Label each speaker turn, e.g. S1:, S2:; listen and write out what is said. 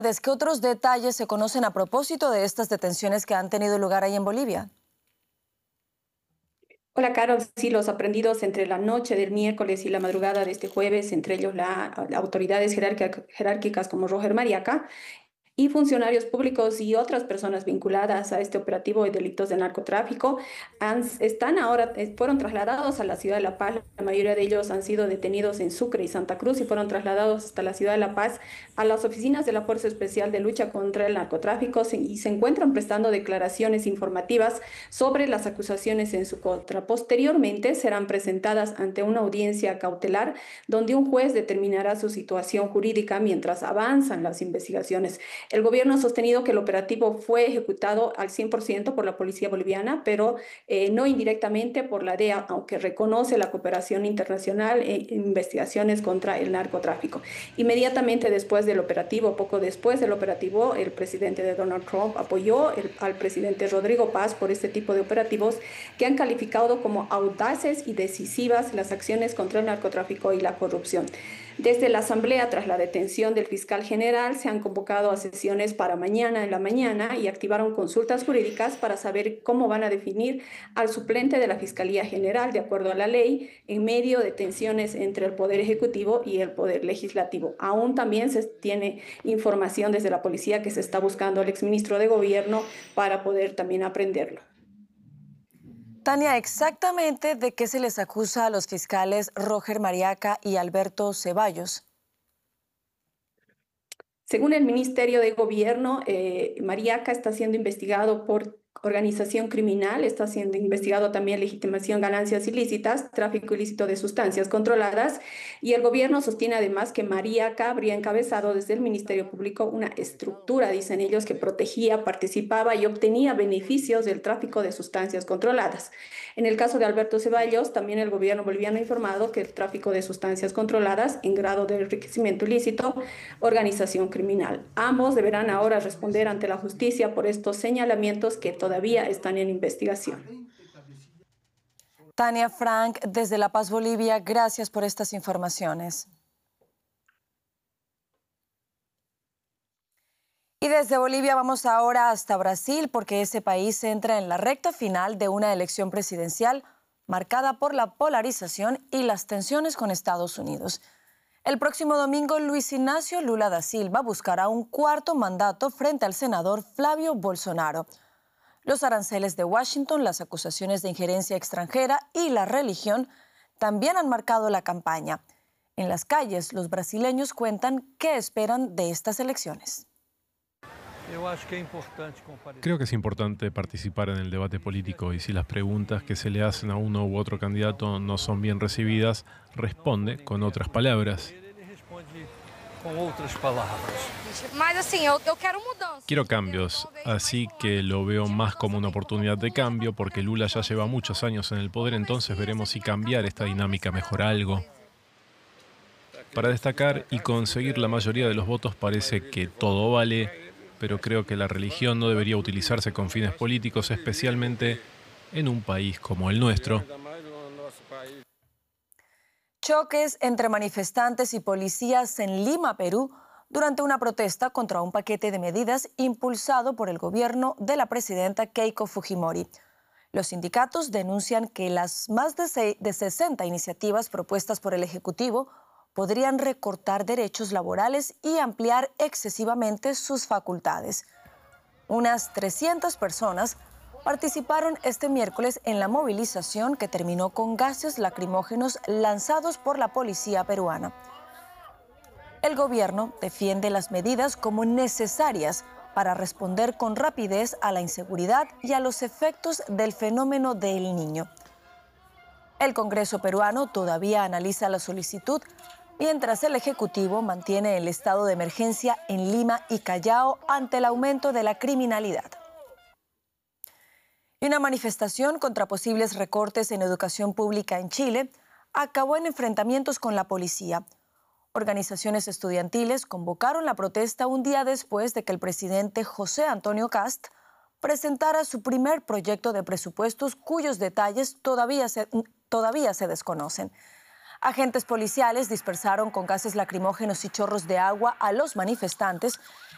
S1: ¿Qué otros detalles se conocen a propósito de estas detenciones que han tenido lugar ahí en Bolivia?
S2: Hola, Carol. Sí, los aprendidos entre la noche del miércoles y la madrugada de este jueves, entre ellos autoridades jerárquicas como Roger Mariaca, y funcionarios públicos y otras personas vinculadas a este operativo de delitos de narcotráfico están ahora, fueron trasladados a la ciudad de La Paz. La mayoría de ellos han sido detenidos en Sucre y Santa Cruz y fueron trasladados hasta la ciudad de La Paz a las oficinas de la Fuerza Especial de Lucha contra el Narcotráfico y se encuentran prestando declaraciones informativas sobre las acusaciones en su contra. Posteriormente serán presentadas ante una audiencia cautelar donde un juez determinará su situación jurídica mientras avanzan las investigaciones. El gobierno ha sostenido que el operativo fue ejecutado al 100% por la policía boliviana, pero no indirectamente por la DEA, aunque reconoce la cooperación internacional en investigaciones contra el narcotráfico. Inmediatamente después del operativo, poco después del operativo, el presidente de Donald Trump apoyó al presidente Rodrigo Paz por este tipo de operativos que han calificado como audaces y decisivas las acciones contra el narcotráfico y la corrupción. Desde la Asamblea, tras la detención del fiscal general, se han convocado a sesiones para mañana en la mañana y activaron consultas jurídicas para saber cómo van a definir al suplente de la Fiscalía General, de acuerdo a la ley, en medio de tensiones entre el Poder Ejecutivo y el Poder Legislativo. Aún también se tiene información desde la policía que se está buscando al exministro de Gobierno para poder también aprenderlo.
S1: Tania, exactamente de qué se les acusa a los fiscales Roger Mariaca y Alberto Ceballos.
S2: Según el Ministerio de Gobierno, Mariaca está siendo investigado por organización criminal, está siendo investigado también legitimación ganancias ilícitas, tráfico ilícito de sustancias controladas, y el gobierno sostiene además que Mariaca habría encabezado desde el Ministerio Público una estructura, dicen ellos, que protegía, participaba y obtenía beneficios del tráfico de sustancias controladas. En el caso de Alberto Ceballos, también el gobierno boliviano ha informado que el tráfico de sustancias controladas en grado de enriquecimiento ilícito, organización criminal. Ambos deberán ahora responder ante la justicia por estos señalamientos que todavía están en investigación.
S1: Tania Frank, desde La Paz, Bolivia, gracias por estas informaciones. Y desde Bolivia vamos ahora hasta Brasil porque ese país entra en la recta final de una elección presidencial marcada por la polarización y las tensiones con Estados Unidos. El próximo domingo, Luis Ignacio Lula da Silva buscará un cuarto mandato frente al senador Flavio Bolsonaro. Los aranceles de Washington, las acusaciones de injerencia extranjera y la religión también han marcado la campaña. En las calles, los brasileños cuentan qué esperan de estas elecciones.
S3: Creo que es importante participar en el debate político y si las preguntas que se le hacen a uno u otro candidato no son bien recibidas, responde con otras palabras. Quiero cambios, así que lo veo más como una oportunidad de cambio porque Lula ya lleva muchos años en el poder, entonces veremos si cambiar esta dinámica mejora algo. Para destacar y conseguir la mayoría de los votos parece que todo vale, pero creo que la religión no debería utilizarse con fines políticos, especialmente en un país como el nuestro.
S1: Choques entre manifestantes y policías en Lima, Perú, durante una protesta contra un paquete de medidas impulsado por el gobierno de la presidenta Keiko Fujimori. Los sindicatos denuncian que las más de 60 iniciativas propuestas por el Ejecutivo podrían recortar derechos laborales y ampliar excesivamente sus facultades. Unas 300 personas participaron este miércoles en la movilización que terminó con gases lacrimógenos lanzados por la policía peruana. El gobierno defiende las medidas como necesarias para responder con rapidez a la inseguridad y a los efectos del fenómeno del Niño. El Congreso peruano todavía analiza la solicitud, mientras el Ejecutivo mantiene el estado de emergencia en Lima y Callao ante el aumento de la criminalidad. Y una manifestación contra posibles recortes en educación pública en Chile acabó en enfrentamientos con la policía. Organizaciones estudiantiles convocaron la protesta un día después de que el presidente José Antonio Kast presentara su primer proyecto de presupuestos cuyos detalles todavía se desconocen. Agentes policiales dispersaron con gases lacrimógenos y chorros de agua a los manifestantes